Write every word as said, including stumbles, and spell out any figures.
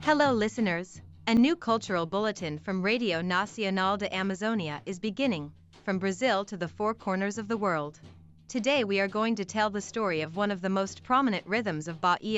Hello, listeners. A new cultural bulletin from Radio Nacional de Amazonia is beginning, from Brazil to the four corners of the world. Today we are going to tell the story of one of the most prominent rhythms of Bahia.